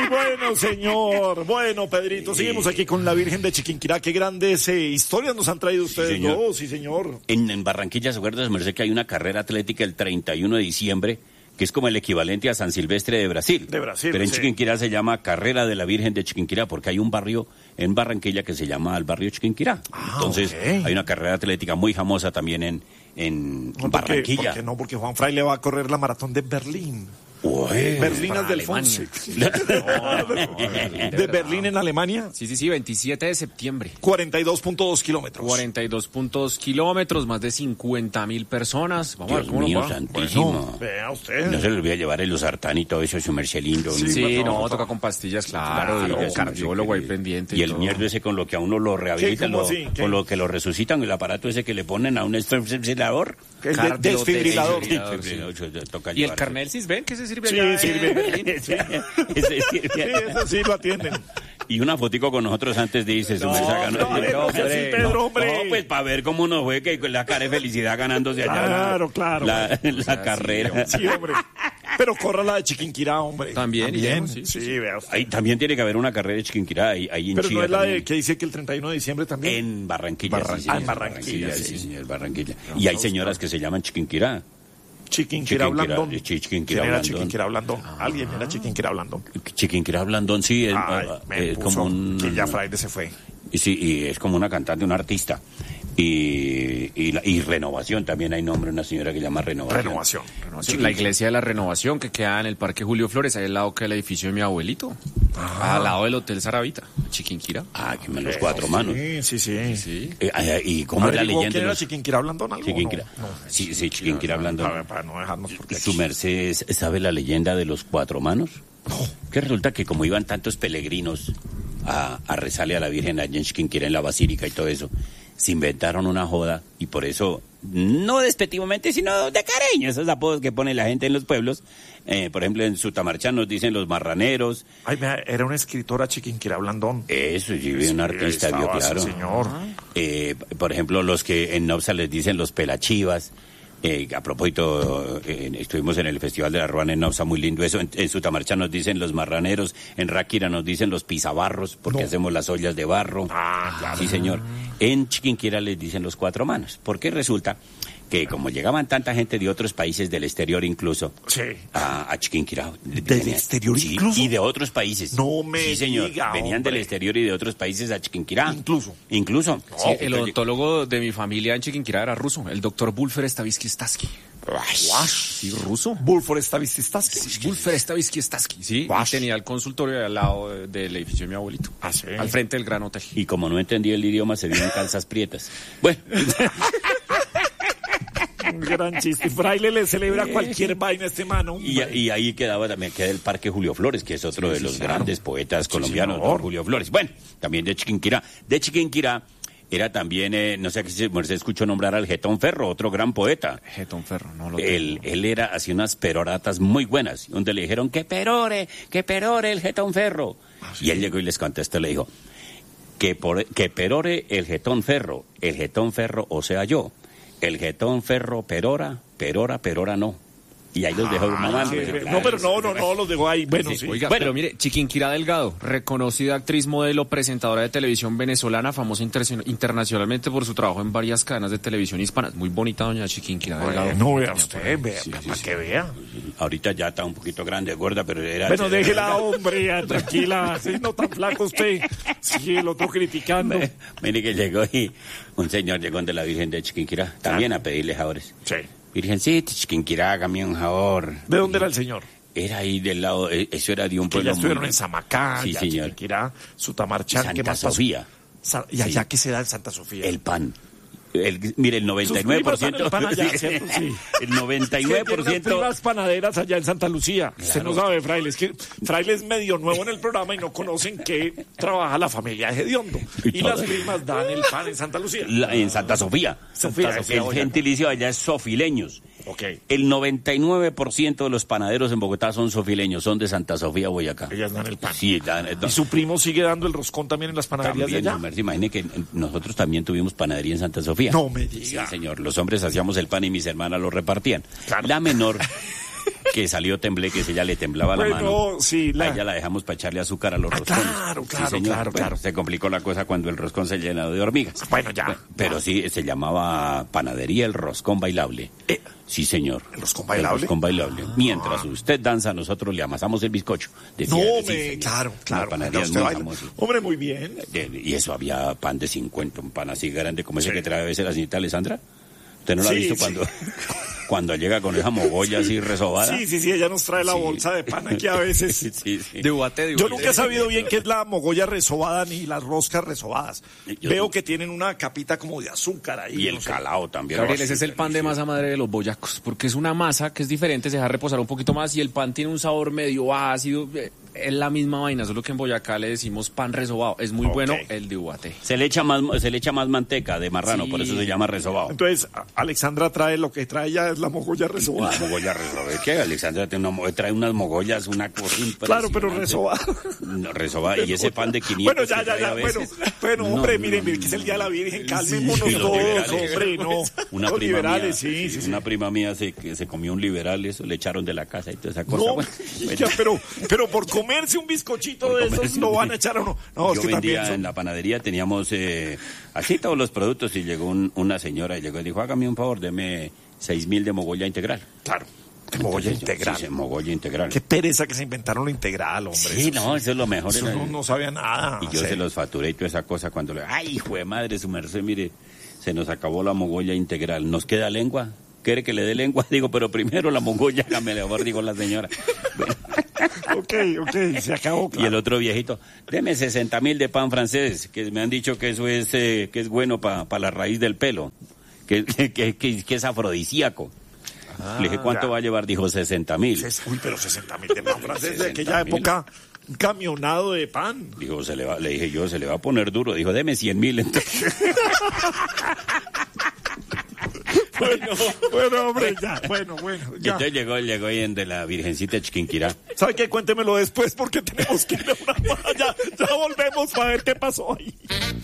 bueno, señor. Bueno, Pedrito, seguimos aquí con la Virgen de Chiquinquirá. Qué grandes historias nos han traído ustedes dos, sí, señor. En Barranquilla, ¿se acuerda, merced, que hay una carrera atlética el 31 de diciembre, que es como el equivalente a San Silvestre de Brasil? De Brasil, pero en sí. Chiquinquirá se llama Carrera de la Virgen de Chiquinquirá, porque hay un barrio en Barranquilla que se llama el barrio Chiquinquirá. Entonces, hay una carrera atlética muy famosa también en Barranquilla. ¿Por qué no? Porque Juan Fraile va a correr la maratón de Berlín. Berlinas del Fonse. ¿De Berlín en Alemania? Sí, 27 de septiembre. 42.2 kilómetros. 42.2 kilómetros, más de 50.000 personas. Vamos a ver cómo mío nos va. santísimo. Bueno, vea usted. No se le olvide llevar el losartán y todo eso, su merced lindo. Sí, no, toca con pastillas, claro, y el cardiólogo ahí pendiente. Y el todo. mierdo ese con lo que a uno lo rehabilitan, con lo que lo resucitan, el aparato ese que le ponen a un desfibrilador. El desfibrilador. Y el carnet Cisben, que se sirve Sí, allá sirve. en Berlín. Sí, eso sí lo atienden. Y una fotico con nosotros antes de irse. No, Pedro, hombre. No, pues para ver cómo nos fue, que con la cara de felicidad ganándose allá Claro. la carrera. Sí, hombre. Pero corra la de Chiquinquirá, hombre. También. Sí, vea usted. Ahí también tiene que haber una carrera de Chiquinquirá, ahí en Pero Chía no es la también. de que dice que el 31 de diciembre también. En Barranquilla. En Barranquilla, sí. Sí, señor, Barranquilla. Y hay señoras que se llaman Chiquinquirá. Chiquinquirá Blandón. Chiquinquirá ¿Quién era Blandón. Chiquinquirá Blandón? Alguien era Chiquinquirá Blandón. Chiquinquirá Blandón, sí, Es como un... Que ya Fraile se fue. Sí, y es como una cantante, una artista. Y Renovación, también hay nombre, una señora que llama Renovación. La iglesia de la Renovación, que queda en el Parque Julio Flores, ahí al lado que el edificio de mi abuelito. Al lado del Hotel Saravita, Chiquinquirá. Que me los cuatro manos. Sí. ¿Y cómo es la leyenda? ¿Quién era Chiquinquirá Blandón? Chiquinquirá. Sí, Chiquinquirá Blandón. A ver, para no dejarnos porque ¿Su merced sabe la leyenda de los cuatro manos? Que resulta que como iban tantos peregrinos a rezarle a la Virgen allá en Chiquinquirá, en la Basílica y todo eso, se inventaron una joda y por eso, no despectivamente, sino de cariño, esos apodos que pone la gente en los pueblos. Por ejemplo, en Sutamarchán nos dicen los marraneros. Ay, era una escritora Chiquinquirá Blandón. Eso, sí, un artista, vio claro. Señor. Por ejemplo, los que en Nopsa les dicen los pelachivas. A propósito, estuvimos en el Festival de la Ruana en Nopsa, muy lindo eso. En Sutamarchán nos dicen los marraneros, en Ráquira nos dicen los pisabarros, porque hacemos las ollas de barro. Claro. Sí, señor. En Chiquinquirá les dicen los cuatro manos, porque resulta que como llegaban tanta gente de otros países del exterior incluso, a Chiquinquirá. ¿Del exterior incluso? Y de otros países. No me Sí, señor. diga, Venían hombre. del exterior y de otros países a Chiquinquirá. Incluso. Sí, el odontólogo de mi familia en Chiquinquirá era ruso, el doctor Bulfer Stavisky Staski. Sí, ruso. Bulfer Stavisky Staski. Bulfer Stavisky Staski, sí. Y tenía el consultorio al lado del edificio de mi abuelito. Sí. Al frente del Gran Hotel. Y como no entendía el idioma, se vio en calzas prietas. Bueno. Un gran chiste. Fraile le celebra cualquier vaina a este mano. Y ahí queda el Parque Julio Flores, que es otro de los grandes poetas colombianos, señor. Julio Flores. Bueno, también de Chiquinquirá. De Chiquinquirá era también, no sé si se escuchó nombrar al Getón Ferro, otro gran poeta. Getón Ferro, no lo Él hacía unas peroratas muy buenas, donde le dijeron que perore el Getón Ferro. Y él llegó y les contestó, le dijo, que perore el Getón Ferro, o sea yo. El Getón Ferro perora no. Y ahí los dejó mamando. No, pero no, los dejó ahí. Bueno, sí. Oiga, pero mire, Chiquinquirá Delgado, reconocida actriz, modelo, presentadora de televisión venezolana, famosa internacionalmente por su trabajo en varias cadenas de televisión hispanas. Muy bonita doña Chiquinquirá Delgado. No, vea usted, para que vea. Ahorita ya está un poquito grande, gorda, pero era... Bueno, déjela, hombre, tranquila. Sí, no tan flaco usted. Sí, el otro criticando. Mire que llegó y un señor llegó de la Virgen de Chiquinquirá, también a pedirle favores. Sí. Virgencita, Chiquinquirá, hágame un favor. ¿De dónde era el señor? Era ahí del lado, eso era de un pueblo. Ya estuvieron en Samacá, sí, ya señor. Chiquinquirá, Sutamarchán, Santa ¿qué más pasó? Sofía. ¿Y allá qué se da en Santa Sofía? El pan. Mire, el 99%. El pan allá, ¿cierto? Sí. El 99%. primas panaderas allá en Santa Lucía. Claro. Usted no sabe, Fraile. Es que Fraile es medio nuevo en el programa y no conocen que trabaja la familia de Hediondo. Y las primas dan el pan en Santa Lucía. En Santa Sofía. El gentilicio allá es sofileños. Okay. El 99% de los panaderos en Bogotá son sofileños, son de Santa Sofía, Boyacá. Ellas dan el pan. Sí, ¿Y su primo sigue dando el roscón también en las panaderías también, de allá? No, imagine que nosotros también tuvimos panadería en Santa Sofía. No me diga. Sí, señor. Los hombres hacíamos el pan y mis hermanas lo repartían. Claro. La menor que salió tembleque, que ella le temblaba la mano. Sí, a ella la dejamos para echarle azúcar a los roscones. Claro, Sí, claro, señor. claro, Bueno, claro. se complicó la cosa cuando el roscón se llenó de hormigas. Bueno, ya. Pero sí, se llamaba Panadería El Roscón Bailable. Sí, señor. ¿El roscón bailable? El roscón bailable. Mientras usted danza, nosotros le amasamos el bizcocho. No, Sí, claro. La panadería es Usted muy baila. famosa. Hombre, muy bien. Y eso había pan de 50, un pan así grande como ese que trae a veces la señorita Alessandra. ¿Usted no lo ha Sí, visto sí. cuando llega con esa mogolla así resobada? Sí, ella nos trae la Sí. bolsa de pan aquí a veces. Sí. De Ubaté. Yo nunca he sabido bien qué es la mogolla resobada ni las roscas resobadas. Veo que tienen una capita como de azúcar ahí. Y el no sé. calao también. Gabriel, ese es el pan de masa madre de los boyacos, porque es una masa que es diferente, se deja reposar un poquito más y el pan tiene un sabor medio ácido. Es la misma vaina, solo que en Boyacá le decimos pan resobado. Es muy bueno el de Ubaté. Se le echa más manteca de marrano, Sí. por eso se llama resobado. Entonces, Alexandra trae lo que trae ya es la mogolla resobada. La mogolla resobada. Es que Alexandra trae unas mogollas, una cosa impresionante. Claro, pero resobada. No, resobada. Y ese pan de 500 Bueno, ya. que trae a veces. Bueno, No, hombre, no, miren, no, que es el Día de la Virgen. Calmémonos Sí, los todos, liberales. hombre, no. Una Los prima liberales, mía, sí. Una prima mía se comió un liberal, eso le echaron de la casa y toda esa cosa. No, Bueno, ya, pero por comerse un bizcochito de esos lo van a echar a uno. No, es yo que vendía también en la panadería, teníamos así todos los productos y llegó una señora y llegó y dijo, hágame un favor, deme 6.000 de mogolla integral. Claro, de mogolla Entonces, integral. Sí, mogolla integral. Qué pereza que se inventaron lo integral, hombre. Sí, no, eso es lo mejor. Eso no sabía nada. Y yo se los facturé y toda esa cosa cuando le... ¡Ay, hijo de madre, su merced, mire! Se nos acabó la mogolla integral. ¿Nos queda lengua? ¿Quiere que le dé lengua? Digo, pero primero la mogolla, hágame favor, dijo la señora. Bueno. Ok, se acabó. Claro. Y el otro viejito, deme 60.000 de pan francés, que me han dicho que eso es que es bueno para la raíz del pelo, que es afrodisíaco. Le dije, ¿cuánto ya. va a llevar? Dijo, 60.000. Uy, pero 60.000 de pan francés de aquella 60.000. época, un camionado de pan. Dijo, le dije yo, se le va a poner duro. Dijo, deme 100.000. Entonces, Bueno, hombre, ya, bueno, y ya. entonces llegó ahí en de la Virgencita de Chiquinquirá. ¿Sabe qué? Cuéntemelo después porque tenemos que ir a una... Ya volvemos para ver qué pasó ahí.